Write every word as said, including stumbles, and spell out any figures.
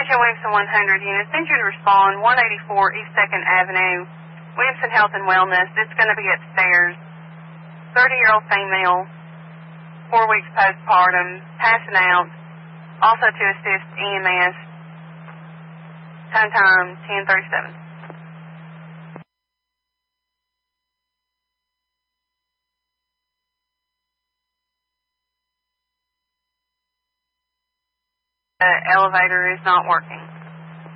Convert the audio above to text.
Attention Williamson one hundred units. Send you to respond one eighty-four East second Avenue, Williamson Health and Wellness. It's going to be upstairs. thirty-year-old female, four weeks postpartum, passing out. Also to assist E M S. Time time ten thirty-seven. The elevator is not working.